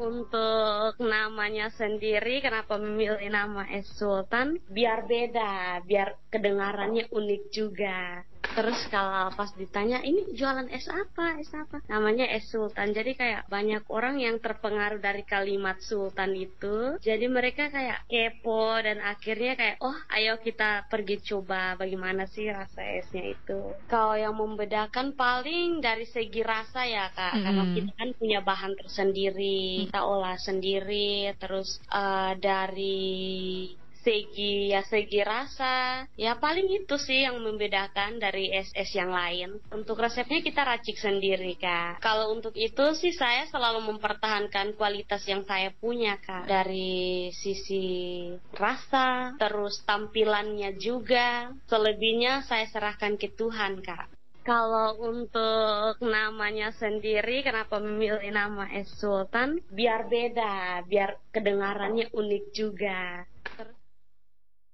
Untuk namanya sendiri, kenapa memilih nama Es Sultan? Biar beda, biar kedengarannya unik juga. Terus kalau pas ditanya, ini jualan es apa? Es apa? Namanya Es Sultan. Jadi kayak banyak orang yang terpengaruh dari kalimat Sultan itu. Jadi mereka kayak kepo dan akhirnya kayak, oh ayo kita pergi coba bagaimana sih rasa esnya itu. Kalau yang membedakan paling dari segi rasa ya Kak. Karena kita kan punya bahan tersendiri. Kita olah sendiri. Terus dari segi rasa ya paling itu sih yang membedakan dari es-es yang lain. Untuk resepnya kita racik sendiri Kak. Kalau untuk itu sih saya selalu mempertahankan kualitas yang saya punya Kak, dari sisi rasa terus tampilannya juga. Selebihnya saya serahkan ke Tuhan Kak. Kalau untuk namanya sendiri, kenapa memilih nama Es Sultan? Biar beda, biar kedengarannya unik juga.